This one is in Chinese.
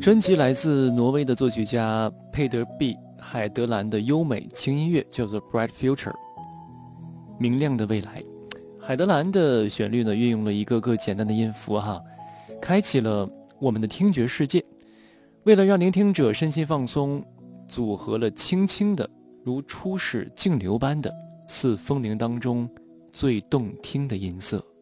专辑来自挪威的作曲家佩德 B 海德兰的优美轻音乐，叫做 Bright Future 明亮的未来。海德兰的旋律呢，运用了一个个简单的音符开启了我们的听觉世界。为了让聆听者身心放松，组合了轻轻的如初始静流般的似风铃当中最动听的音色。